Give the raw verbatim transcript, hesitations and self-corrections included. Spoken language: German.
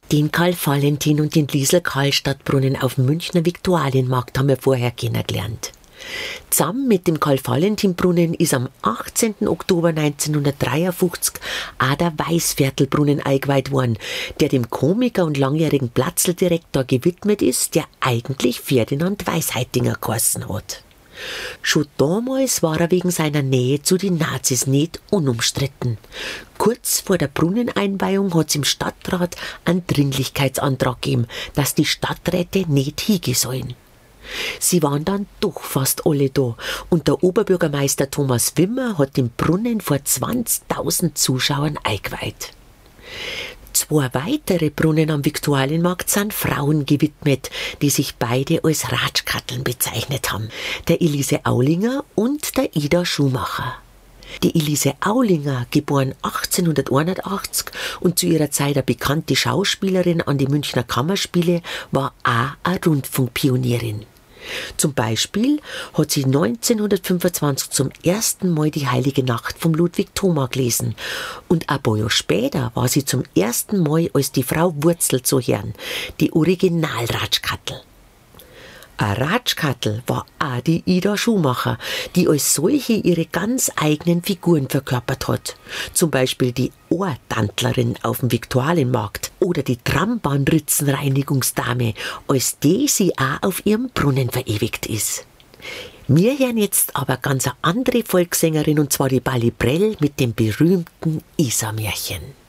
Den Karl Valentin und den Liesl Karlstadtbrunnen auf dem Münchner Viktualienmarkt haben wir vorher kennengelernt. Zusammen mit dem Karl-Valentin-Brunnen ist am achtzehnten Oktober neunzehnhundertdreiundfünfzig auch der Weißviertelbrunnen eingeweiht worden, der dem Komiker und langjährigen Platzldirektor gewidmet ist, der eigentlich Ferdinand Weisheitinger geheißen hat. Schon damals war er wegen seiner Nähe zu den Nazis nicht unumstritten. Kurz vor der Brunneneinweihung hat es im Stadtrat einen Dringlichkeitsantrag gegeben, dass die Stadträte nicht hingehen sollen. Sie waren dann doch fast alle da und der Oberbürgermeister Thomas Wimmer hat den Brunnen vor zwanzigtausend Zuschauern eingeweiht. Zwei weitere Brunnen am Viktualienmarkt sind Frauen gewidmet, die sich beide als Ratschkatteln bezeichnet haben, der Elise Aulinger und der Ida Schumacher. Die Elise Aulinger, geboren achtzehnhunderteinundachtzig und zu ihrer Zeit eine bekannte Schauspielerin an die Münchner Kammerspiele, war auch eine Rundfunkpionierin. Zum Beispiel hat sie neunzehnhundertfünfundzwanzig zum ersten Mal die Heilige Nacht vom Ludwig Thoma gelesen und ein paar Jahre später war sie zum ersten Mal als die Frau Wurzel zu hören, die Original-Ratschkattel. Ein Ratschkattel war auch die Ida Schumacher, die als solche ihre ganz eigenen Figuren verkörpert hat. Zum Beispiel die Ohrtantlerin auf dem Viktualienmarkt oder die Trambahnritzenreinigungsdame, als die sie auch auf ihrem Brunnen verewigt ist. Wir hören jetzt aber ganz eine andere Volkssängerin, und zwar die Balli Brell mit dem berühmten Isarmärchen.